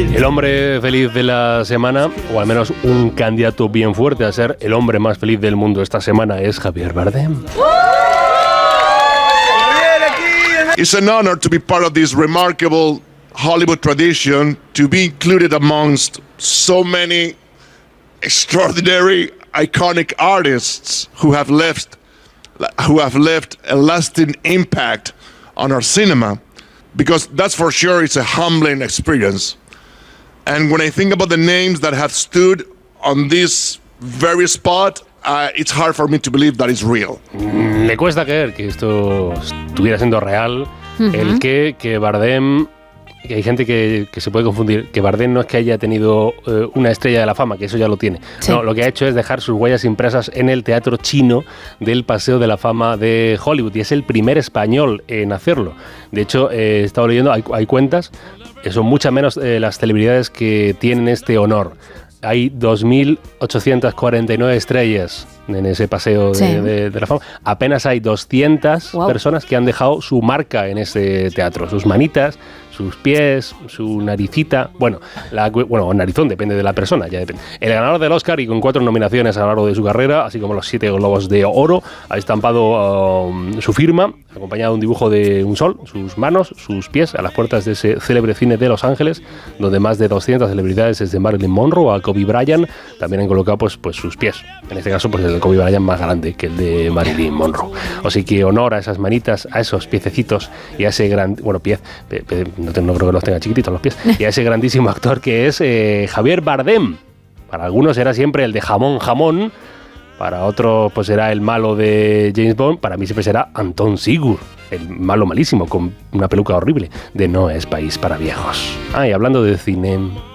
El hombre feliz de la semana, o al menos un candidato bien fuerte a ser el hombre más feliz del mundo esta semana, es Javier Bardem. It's an honor to be part of this remarkable Hollywood tradition, to be included amongst so many extraordinary, iconic artists who have left a lasting impact on our cinema, because that's for sure it's a humbling experience. And when I think about the names that have stood on this very spot, it's hard for me to believe that it's real. Le cuesta creer que esto estuviera siendo real. El que Bardem, que hay gente que se puede confundir, que Bardem no es que haya tenido una estrella de la fama, que eso ya lo tiene. Sí. No, lo que ha hecho es dejar sus huellas impresas en el teatro chino del Paseo de la Fama de Hollywood, y es el primer español en hacerlo. De hecho, he estado leyendo, hay cuentas, son muchas menos las celebridades que tienen este honor. Hay 2.849 estrellas en ese paseo de la fama. Apenas hay 200 personas que han dejado su marca en ese teatro. Sus manitas, sus pies, su naricita. Bueno, narizón, depende de la persona, ya depende. El ganador del Oscar, y con 4 nominaciones a lo largo de su carrera, así como los 7 Globos de Oro, ha estampado su firma, acompañado de un dibujo de un sol, sus manos, sus pies, a las puertas de ese célebre cine de Los Ángeles, donde más de 200 celebridades, desde Marilyn Monroe a Kobe Bryant, también han colocado pues sus pies. En este caso, pues el de Kobe Bryant más grande que el de Marilyn Monroe. Así que honor a esas manitas, a esos piececitos y a ese gran... no creo que los tenga chiquititos los pies. Y a ese grandísimo actor que es Javier Bardem. Para algunos era siempre el de jamón. Para otros pues será el malo de James Bond. Para mí siempre será Anton Sigurd, el malo malísimo con una peluca horrible de No es país para viejos. Y hablando de cine...